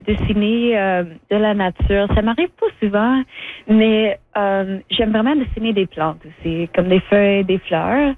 dessiner de la nature. Ça m'arrive pas souvent, mais j'aime vraiment dessiner des plantes aussi, comme des feuilles, des fleurs.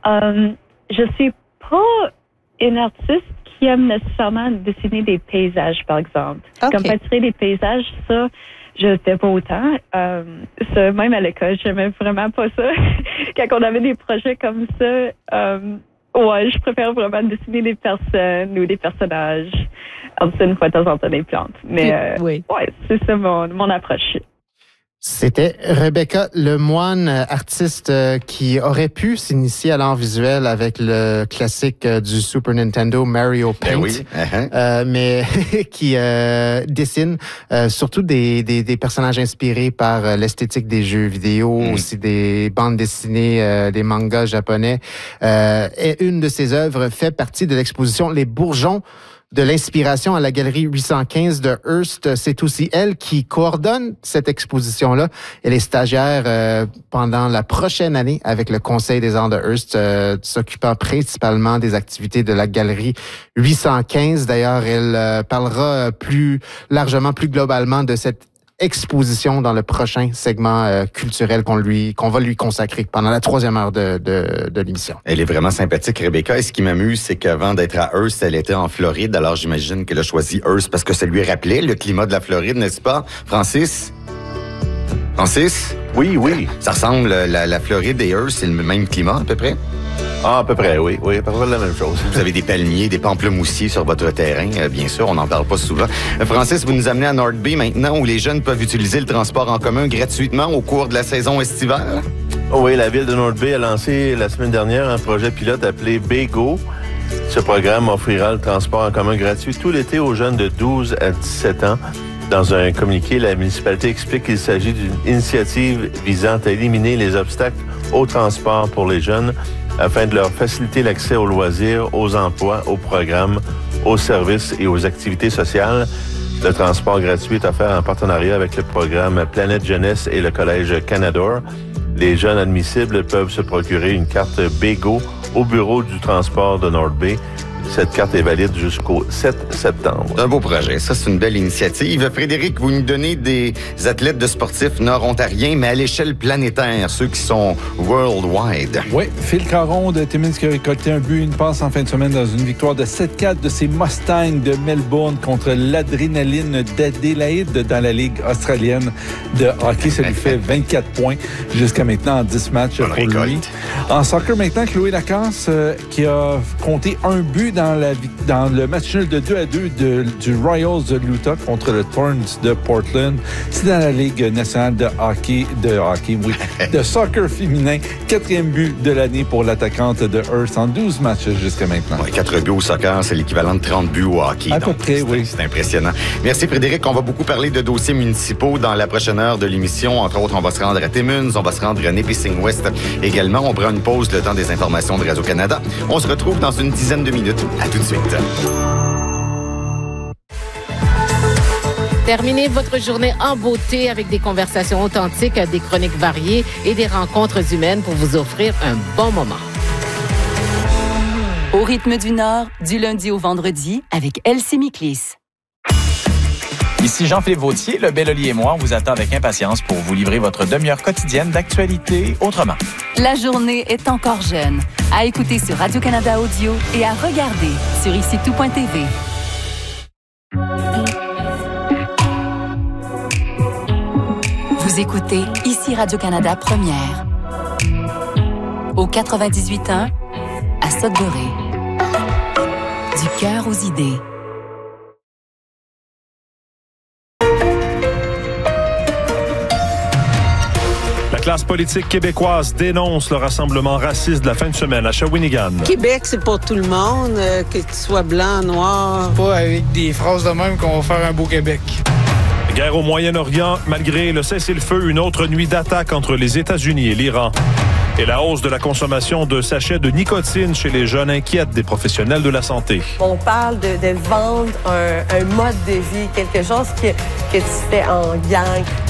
Je suis pas une artiste qui aime nécessairement dessiner des paysages, par exemple. Okay. Comme peinturer des paysages, ça, je fais pas autant. Ça, même à l'école, j'aimais vraiment pas ça. Quand on avait des projets comme ça, ouais, je préfère vraiment dessiner des personnes ou des personnages. Comme ça, une fois de temps en temps, des plantes. Mais oui. Ouais, c'est ça mon approche. C'était Rebecca Lemoine, artiste qui aurait pu s'initier à l'art visuel avec le classique du Super Nintendo Mario Paint, oui. Mais qui dessine surtout des personnages inspirés par l'esthétique des jeux vidéo, aussi des bandes dessinées, des mangas japonais. Et une de ses œuvres fait partie de l'exposition Les Bourgeons de l'inspiration à la galerie 815 de Hearst. C'est aussi elle qui coordonne cette exposition-là. Elle est stagiaire pendant la prochaine année avec le Conseil des arts de Hearst, s'occupant principalement des activités de la galerie 815. D'ailleurs, elle parlera plus largement, plus globalement de cette exposition dans le prochain segment culturel qu'on va lui consacrer pendant la 3e heure de l'émission. Elle est vraiment sympathique, Rebecca. Et ce qui m'amuse, c'est qu'avant d'être à Hearst, elle était en Floride. Alors j'imagine qu'elle a choisi Hearst parce que ça lui rappelait le climat de la Floride, n'est-ce pas, Francis? Francis? Oui. Ça ressemble, la Floride et Hearst, c'est le même climat à peu près? Ah, à peu près, oui. Oui, à peu près la même chose. Vous avez des palmiers, des pamplemoussiers sur votre terrain, bien sûr, on n'en parle pas souvent. Francis, vous nous amenez à North Bay maintenant, où les jeunes peuvent utiliser le transport en commun gratuitement au cours de la saison estivale. Oh oui, la ville de North Bay a lancé la semaine dernière un projet pilote appelé BayGo. Ce programme offrira le transport en commun gratuit tout l'été aux jeunes de 12 à 17 ans. Dans un communiqué, la municipalité explique qu'il s'agit d'une initiative visant à éliminer les obstacles au transport pour les jeunes afin de leur faciliter l'accès aux loisirs, aux emplois, aux programmes, aux services et aux activités sociales. Le transport gratuit est offert en partenariat avec le programme Planète Jeunesse et le Collège Canadore. Les jeunes admissibles peuvent se procurer une carte BayGo au bureau du transport de North Bay. Cette carte est valide jusqu'au 7 septembre. C'est un beau projet. Ça, c'est une belle initiative. Frédéric, vous nous donnez des athlètes de sportifs nord-ontariens, mais à l'échelle planétaire, ceux qui sont worldwide. Oui, Phil Caron de Timmins qui a récolté un but, une passe en fin de semaine dans une victoire de 7-4 de ses Mustangs de Melbourne contre l'Adrénaline d'Adélaïde dans la Ligue australienne de hockey. Ça lui fait 24 points jusqu'à maintenant en 10 matchs pour lui. En soccer maintenant, Chloé Lacasse qui a compté un but dans le match nul de 2-2 du Royals de Utah contre le Thorns de Portland. C'est dans la Ligue nationale de soccer féminin. 4e but de l'année pour l'attaquante de Hearst en 12 matchs jusqu'à maintenant. Oui, 4 buts au soccer, c'est l'équivalent de 30 buts au hockey. À peu près, oui. C'est impressionnant. Merci Frédéric. On va beaucoup parler de dossiers municipaux dans la prochaine heure de l'émission. Entre autres, on va se rendre à Timmins, on va se rendre à Nipissing-West également. On prend une pause le temps des informations de Radio-Canada. On se retrouve dans une dizaine de minutes. À tout de suite. Terminez votre journée en beauté avec des conversations authentiques, des chroniques variées et des rencontres humaines pour vous offrir un bon moment. Au rythme du Nord, du lundi au vendredi, avec Elsie Miklis. Ici Jean-Philippe Vautier, le Bel Oli et moi, on vous attend avec impatience pour vous livrer votre demi-heure quotidienne d'actualité autrement. La journée est encore jeune. À écouter sur Radio-Canada Audio et à regarder sur IciTout.tv. Vous écoutez Ici Radio-Canada Première. Au 98.1 à Sudbury. Du cœur aux idées. La classe politique québécoise dénonce le rassemblement raciste de la fin de semaine à Shawinigan. Québec, c'est pour tout le monde, que tu sois blanc, noir. Pas avec des phrases de même qu'on va faire un beau Québec. Guerre au Moyen-Orient, malgré le cessez-le-feu, une autre nuit d'attaque entre les États-Unis et l'Iran. Et la hausse de la consommation de sachets de nicotine chez les jeunes inquiète des professionnels de la santé. On parle de vendre un mode de vie, quelque chose que tu fais en gang.